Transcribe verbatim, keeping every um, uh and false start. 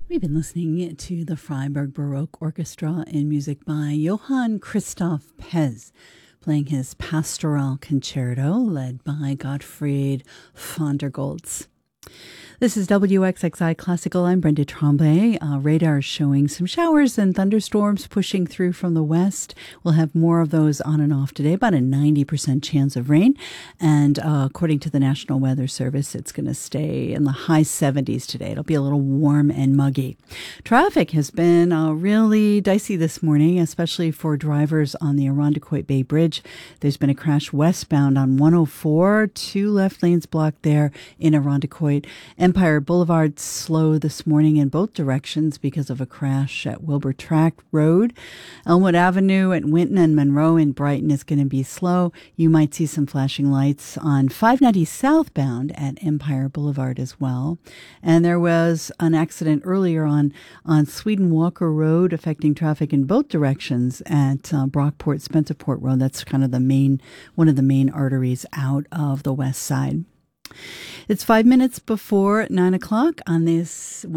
We've been listening to the Freiburg Baroque Orchestra in music by Johann Christoph Pez, playing his Pastoral Concerto, led by Gottfried von der Goltz. This is W X X I Classical. I'm Brenda Tremblay. Uh, radar is showing some showers and thunderstorms pushing through from the west. We'll have more of those on and off today, about a ninety percent chance of rain. And uh, according to the National Weather Service, it's going to stay in the high seventies today. It'll be a little warm and muggy. Traffic has been uh, really dicey this morning, especially for drivers on the Irondequoit Bay Bridge. There's been a crash westbound on one oh four, two left lanes blocked there in Irondequoit. Empire Boulevard slow this morning in both directions because of a crash at Wilbur Tract Road. Elmwood Avenue at Winton and Monroe in Brighton is going to be slow. You might see some flashing lights on five ninety southbound at Empire Boulevard as well. And there was an accident earlier on, on Sweden Walker Road affecting traffic in both directions at uh, Brockport, Spencerport Road. That's kind of the main, one of the main arteries out of the west side. It's five minutes before nine o'clock on this